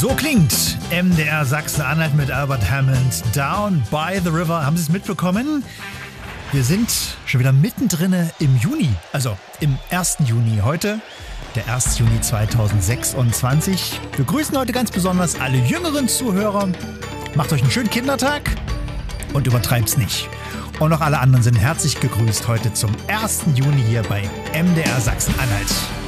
So klingt MDR Sachsen-Anhalt mit Albert Hammond. Down by the River. Haben Sie es mitbekommen? Wir sind schon wieder mittendrin im Juni, also im 1. Juni. Heute, der 1. Juni 2026. Wir grüßen heute ganz besonders alle jüngeren Zuhörer. Macht euch einen schönen Kindertag und übertreibt's nicht. Und auch alle anderen sind herzlich gegrüßt heute zum 1. Juni hier bei MDR Sachsen-Anhalt.